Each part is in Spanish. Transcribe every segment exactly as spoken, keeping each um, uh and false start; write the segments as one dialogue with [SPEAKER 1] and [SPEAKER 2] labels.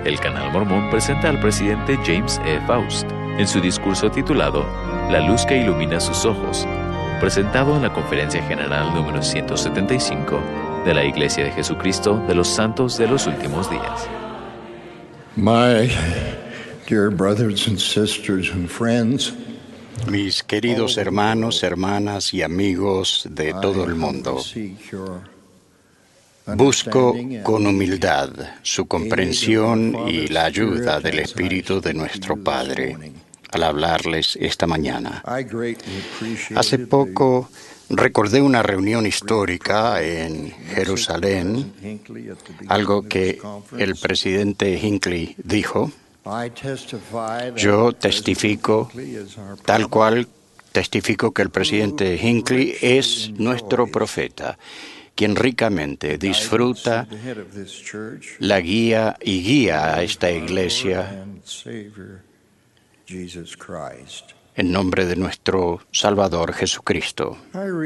[SPEAKER 1] el Canal Mormón presenta al presidente James E. Faust en su discurso titulado La luz que ilumina sus ojos, presentado en la Conferencia General número ciento setenta y cinco de la Iglesia de Jesucristo de los Santos de los Últimos Días.
[SPEAKER 2] My dear brothers and sisters and friends,
[SPEAKER 3] mis queridos hermanos, hermanas y amigos de todo el mundo, busco con humildad su comprensión y la ayuda del Espíritu de nuestro Padre al hablarles esta mañana. Hace poco recordé una reunión histórica en Jerusalén, algo que el presidente Hinckley dijo. Yo testifico, tal cual testifico que el presidente Hinckley es nuestro profeta, quien ricamente disfruta la guía y guía a esta iglesia en nombre de nuestro Salvador Jesucristo.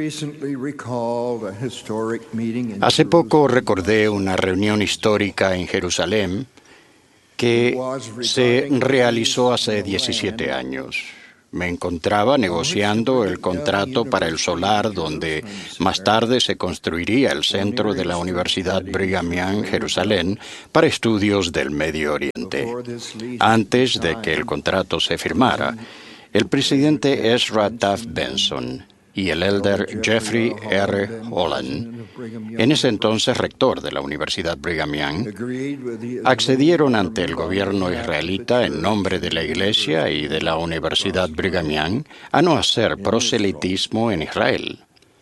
[SPEAKER 3] Hace poco recordé una reunión histórica en Jerusalén que se realizó hace diecisiete años. Me encontraba negociando el contrato para el solar donde más tarde se construiría el centro de la Universidad Brigham Young Jerusalén para estudios del Medio Oriente. Antes de que el contrato se firmara, el presidente Ezra Taft Benson y el elder Jeffrey R. Holland, en ese entonces rector de la Universidad Brigham Young, accedieron ante el gobierno israelita en nombre de la Iglesia y de la Universidad Brigham Young a no hacer proselitismo en Israel.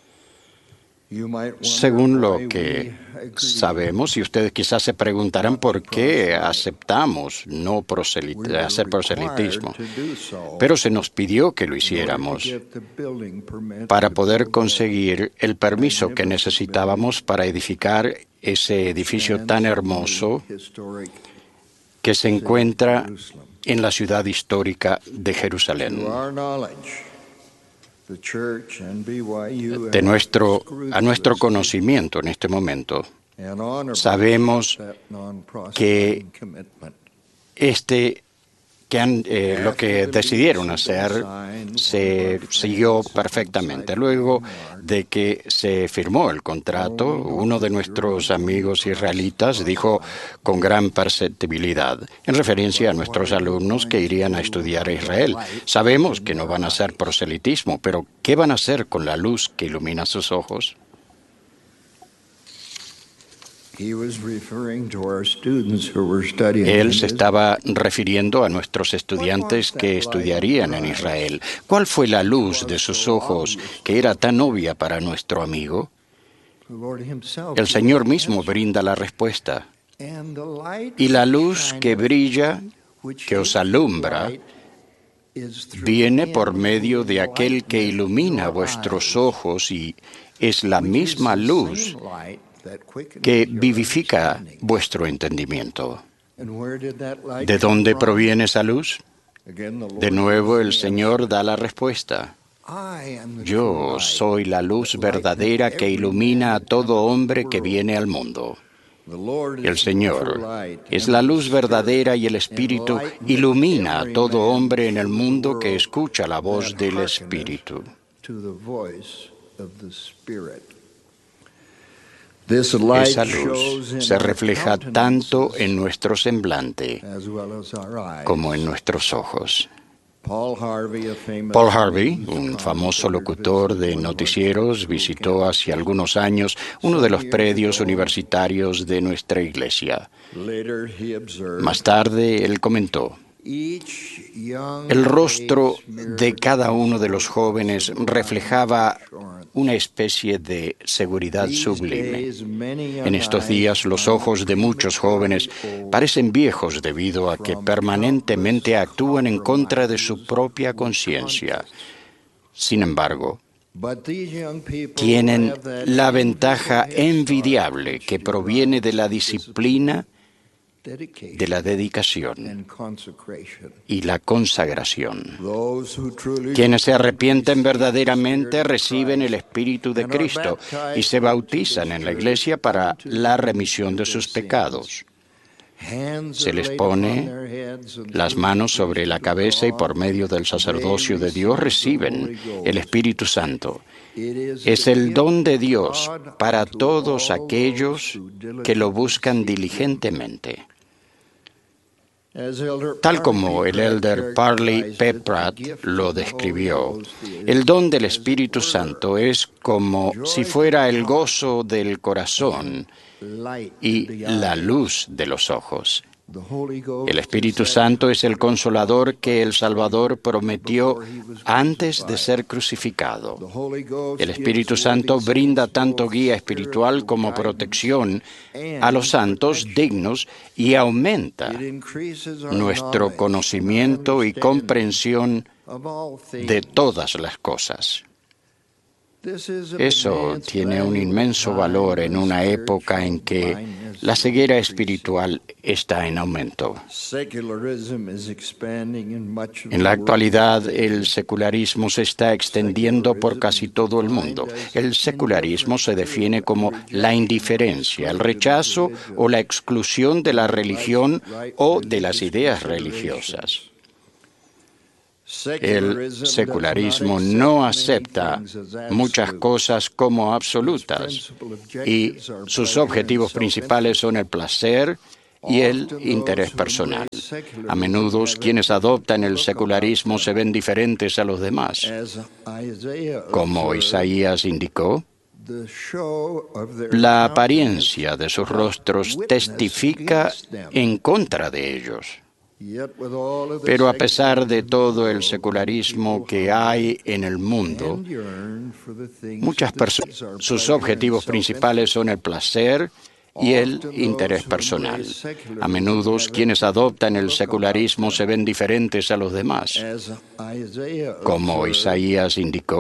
[SPEAKER 3] Según lo que sabemos, y ustedes quizás se preguntarán por qué aceptamos no proselit- hacer proselitismo, pero se nos pidió que lo hiciéramos para poder conseguir el permiso que necesitábamos para edificar ese edificio tan hermoso que se encuentra en la ciudad histórica de Jerusalén. De nuestro, a nuestro conocimiento en este momento, sabemos que este que han, eh, lo que decidieron hacer se siguió perfectamente. Luego de que se firmó el contrato, uno de nuestros amigos israelitas dijo con gran perceptibilidad, en referencia a nuestros alumnos que irían a estudiar a Israel: sabemos que no van a hacer proselitismo, pero ¿qué van a hacer con la luz que ilumina sus ojos? Él se estaba refiriendo a nuestros estudiantes que estudiarían en Israel. ¿Cuál fue la luz de sus ojos que era tan obvia para nuestro amigo? El Señor mismo brinda la respuesta. Y la luz que brilla, que os alumbra, viene por medio de aquel que ilumina vuestros ojos y es la misma luz que vivifica vuestro entendimiento. ¿De dónde proviene esa luz? De nuevo el Señor da la respuesta. Yo soy la luz verdadera que ilumina a todo hombre que viene al mundo. El Señor es la luz verdadera y el Espíritu ilumina a todo hombre en el mundo que escucha la voz del Espíritu. Esa luz se refleja tanto en nuestro semblante como en nuestros ojos. Paul Harvey, un famoso locutor de noticieros, visitó hace algunos años uno de los predios universitarios de nuestra iglesia. Más tarde, él comentó: el rostro de cada uno de los jóvenes reflejaba una especie de seguridad sublime. En estos días, los ojos de muchos jóvenes parecen viejos debido a que permanentemente actúan en contra de su propia conciencia. Sin embargo, tienen la ventaja envidiable que proviene de la disciplina, de la dedicación y la consagración. Quienes se arrepienten verdaderamente reciben el Espíritu de Cristo y se bautizan en la iglesia para la remisión de sus pecados. Se les pone las manos sobre la cabeza y por medio del sacerdocio de Dios reciben el Espíritu Santo. Es el don de Dios para todos aquellos que lo buscan diligentemente. Tal como el elder Parley P. Pratt lo describió, el don del Espíritu Santo es como si fuera el gozo del corazón y la luz de los ojos. El Espíritu Santo es el consolador que el Salvador prometió antes de ser crucificado. El Espíritu Santo brinda tanto guía espiritual como protección a los santos dignos y aumenta nuestro conocimiento y comprensión de todas las cosas. Eso tiene un inmenso valor en una época en que la ceguera espiritual está en aumento. En la actualidad, el secularismo se está extendiendo por casi todo el mundo. El secularismo se define como la indiferencia, el rechazo o la exclusión de la religión o de las ideas religiosas. El secularismo no acepta muchas cosas como absolutas y sus objetivos principales son el placer y el interés personal. A menudo quienes adoptan el secularismo se ven diferentes a los demás. Como Isaías indicó, la apariencia de sus rostros testifica en contra de ellos. Pero a pesar de todo el secularismo que hay en el mundo, muchas personas, sus objetivos principales son el placer y el interés personal. A menudo quienes adoptan el secularismo se ven diferentes a los demás. Como Isaías indicó,